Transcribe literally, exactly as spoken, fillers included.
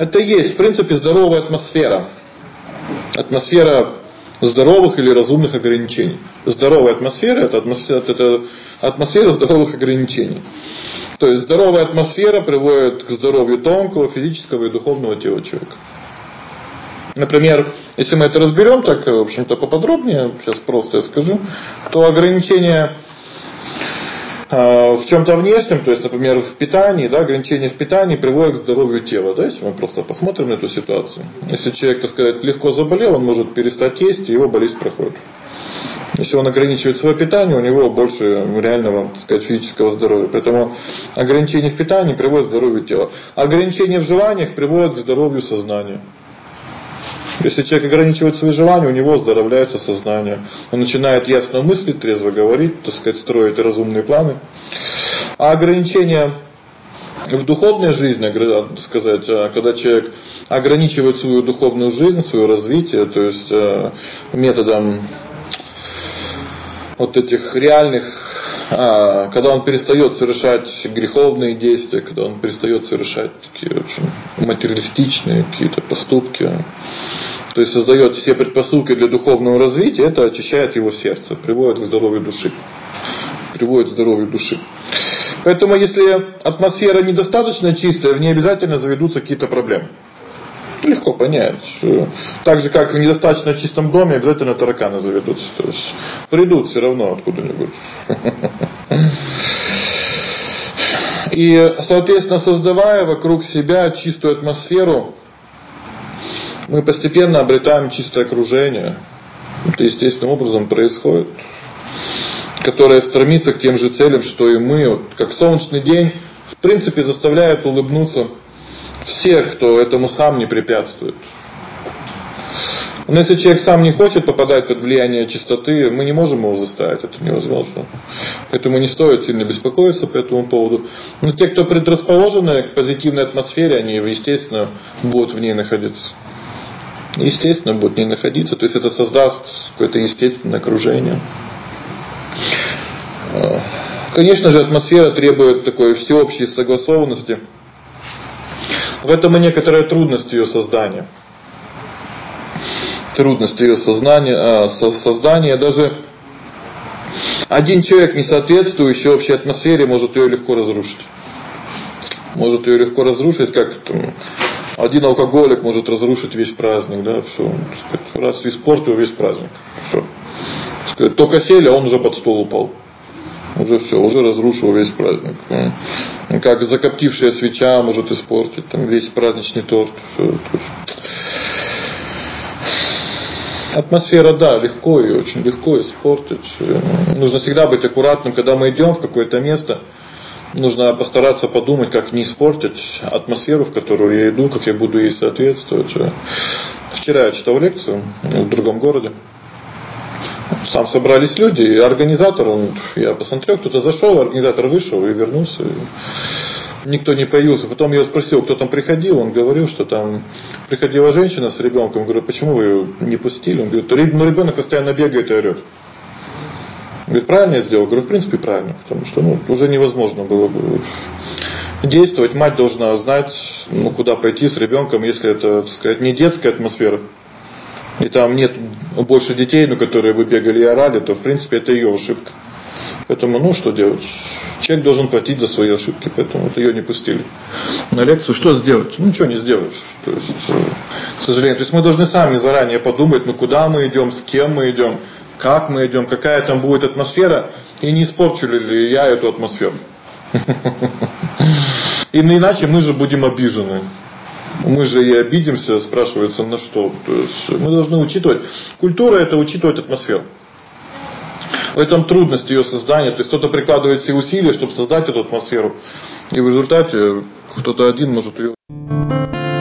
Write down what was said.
Это и есть, в принципе, здоровая атмосфера. Атмосфера здоровых или разумных ограничений. Здоровая атмосфера – это атмосфера, это атмосфера здоровых ограничений. То есть здоровая атмосфера приводит к здоровью тонкого, физического и духовного тела человека. Например, если мы это разберем так, в общем-то, поподробнее, сейчас просто я скажу, то ограничения в чем-то внешнем, то есть, например, в питании, да, ограничения в питании приводят к здоровью тела. Да, если мы просто посмотрим на эту ситуацию. Если человек, так сказать, легко заболел, он может перестать есть, и его болезнь проходит. Если он ограничивает свое питание, у него больше реального, так сказать, физического здоровья. Поэтому ограничения в питании приводят к здоровью тела. Ограничения в желаниях приводят к здоровью сознания. Если человек ограничивает свои желания, у него оздоровляется сознание. Он начинает ясно мыслить, трезво говорить, так сказать, строить разумные планы. А ограничения в духовной жизни, так сказать, когда человек ограничивает свою духовную жизнь, свое развитие, то есть методом вот этих реальных, когда он перестает совершать греховные действия, когда он перестает совершать такие очень материалистичные какие-то поступки, то есть создает все предпосылки для духовного развития, это очищает его сердце, приводит к здоровью души. Приводит к здоровью души. Поэтому если атмосфера недостаточно чистая, в ней обязательно заведутся какие-то проблемы. Легко понять. Так же, как в недостаточно чистом доме, обязательно тараканы заведутся. То есть придут все равно откуда-нибудь. И, соответственно, создавая вокруг себя чистую атмосферу, мы постепенно обретаем чистое окружение. Это естественным образом происходит. Которое стремится к тем же целям, что и мы. Вот, как солнечный день, в принципе, заставляет улыбнуться всех, кто этому сам не препятствует. Но если человек сам не хочет попадать под влияние чистоты, мы не можем его заставить, это невозможно. Поэтому не стоит сильно беспокоиться по этому поводу. Но те, кто предрасположены к позитивной атмосфере, они, естественно, будут в ней находиться. Естественно, будут в ней находиться. То есть это создаст какое-то естественное окружение. Конечно же, атмосфера требует такой всеобщей согласованности. В этом и некоторая трудность ее создания. Трудность ее сознания, создания. Даже один человек, не соответствующий общей атмосфере, может ее легко разрушить. Может ее легко разрушить, как там, один алкоголик может разрушить весь праздник. Да, все, раз испортил весь праздник. Все. Только сели, а он уже под стол упал. Уже все, уже разрушил весь праздник. Как закоптившая свеча может испортить там, весь праздничный торт. Все. Атмосфера, да, легко ее, очень легко испортить. Нужно всегда быть аккуратным, когда мы идем в какое-то место. Нужно постараться подумать, как не испортить атмосферу, в которую я иду, как я буду ей соответствовать. Вчера я читал лекцию в другом городе. Там собрались люди, и организатор, он, я посмотрел, кто-то зашел, организатор вышел и вернулся. И никто не появился. Потом я спросил, кто там приходил, он говорил, что там приходила женщина с ребенком. Говорю, почему вы ее не пустили? Он говорит, ну ребенок постоянно бегает и орет. Говорит, правильно я сделал? Говорю, в принципе правильно, потому что ну, уже невозможно было бы действовать. Мать должна знать, ну, куда пойти с ребенком, если это, так сказать, не детская атмосфера. И там нет больше детей, ну, которые бы бегали и орали, то в принципе это ее ошибка. Поэтому, ну что делать? Человек должен платить за свои ошибки, поэтому вот ее не пустили на лекцию. Что сделать? Ну ничего не сделаешь. То есть, к сожалению, то есть мы должны сами заранее подумать, ну куда мы идем, с кем мы идем, как мы идем, какая там будет атмосфера, и не испорчу ли я эту атмосферу. И иначе мы же будем обижены. Мы же и обидимся, спрашивается, на что. То есть мы должны учитывать. Культура — это учитывать атмосферу. В этом трудность ее создания. То есть кто-то прикладывает все усилия, чтобы создать эту атмосферу. И в результате кто-то один может ее...